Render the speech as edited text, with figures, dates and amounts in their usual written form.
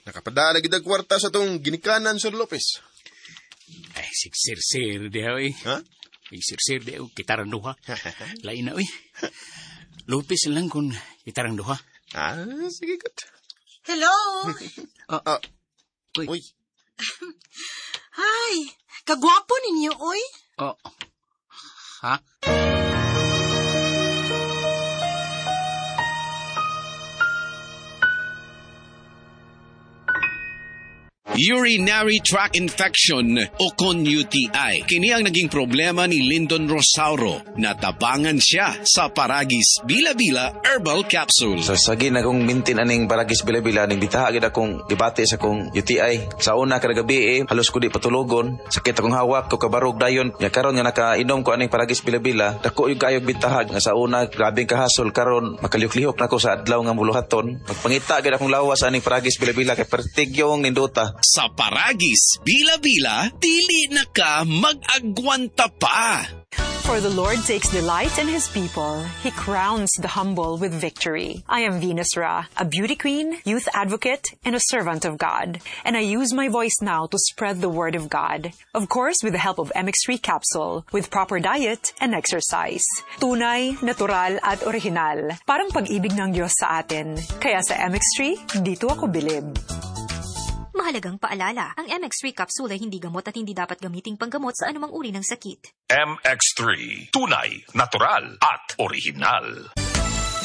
Nakapadala gid ang kwarta sa tong ginikanan, Sir Lopez. Ay, siksir-sir di oy. Ha? Siksir di oy, kitarang duha. Lain na oy. Lopez lang kung kitarang duha. Sige kat. Hello? Uy. Hi, kagwapo ninyo, oy. Ha? Urinary tract infection o kon UTI. Kini ang naging problema ni Lyndon Rosauro. Natabangan siya sa Paragis Bila-Bila Herbal Capsule. Sa sagin akong mintin aning Paragis Bila-Bila, ning bitaha gid akong dibati sa kong UTI. Sa una kada gabi halos ko di patulogon. Sakit akong hawak ko kabarog dayon. Nya karon nga nakainom ko aning Paragis Bila-Bila, dako yung kayog bitaha nga sa una grabing kahasol, karon makalihok-lihok nako sa adlaw nga buluhaton. Magpangita gid akong lawas aning Paragis Bila-Bila kay pertigyong ninduta. Sa Paragis Bila-Bila, dili na ka mag-agwanta pa. For the Lord takes delight in His people. He crowns the humble with victory. I am Venus Ra, a beauty queen, youth advocate, and a servant of God. And I use my voice now to spread the word of God. Of course, with the help of MX3 capsule, with proper diet and exercise. Tunay, natural, at original. Parang pag-ibig ng Diyos sa atin. Kaya sa MX3, dito ako bilib. Mahalagang paalala, ang MX3 capsule ay hindi gamot at hindi dapat gamiting panggamot sa anumang uri ng sakit. MX3, tunay, natural, at original.